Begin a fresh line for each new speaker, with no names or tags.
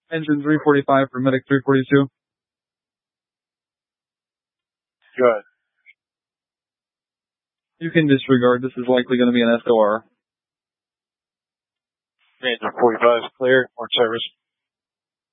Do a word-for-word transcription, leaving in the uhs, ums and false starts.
Engine three forty-five for medic three forty-two.
Good.
You can disregard. This is likely going to be an S O R.
Engine forty-five is clear. Port service.